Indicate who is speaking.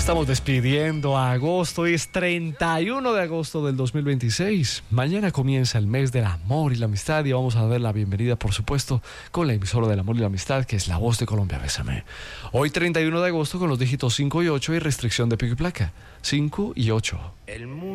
Speaker 1: Estamos despidiendo a agosto. Hoy es 31 de agosto del 2026. Mañana comienza el mes del amor y la amistad y vamos a dar la bienvenida, por supuesto, con la emisora del amor y la amistad, que es La Voz de Colombia. Bésame. Hoy 31 de agosto con los dígitos 5 y 8 y restricción de pico y placa. 5 y 8.